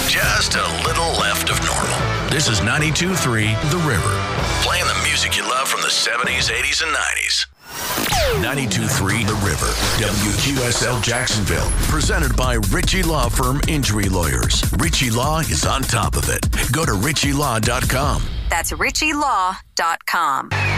just a little left of normal. This is 92.3 The River. Playing the music you love from the 70s, 80s, and 90s. 92.3 The River, WQSL Jacksonville. Presented by Ritchie Law Firm Injury Lawyers. Ritchie Law is on top of it. Go to ritchielaw.com. That's ritchielaw.com.